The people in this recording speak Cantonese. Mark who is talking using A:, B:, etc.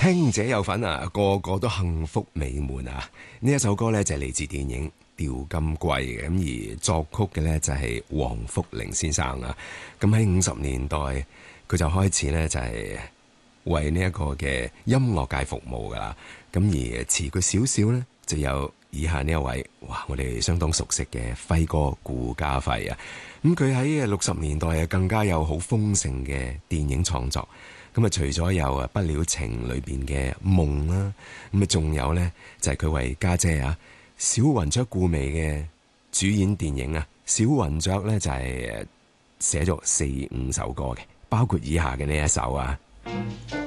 A: 聽者有份啊，個個都幸福美滿啊！呢一首歌呢，就係嚟自電影《釣金龜》嘅，咁而作曲嘅呢，就係黃福玲先生啊。咁喺50年代，佢就開始呢，就係為呢一個嘅音樂界服務噶啦。咁而遲佢少少呢，就有以下呢一位，哇！我哋相當熟悉嘅輝哥顧嘉輝啊。咁佢喺60年代啊，更加有好豐盛嘅電影創作。咁啊，除咗有啊《不了情》裏邊嘅夢啦，咁啊，仲有呢，就係佢為家姐啊小雲雀顧媚嘅主演電影啊，小雲雀呢，就係寫咗4-5首歌嘅，包括以下嘅呢一首啊。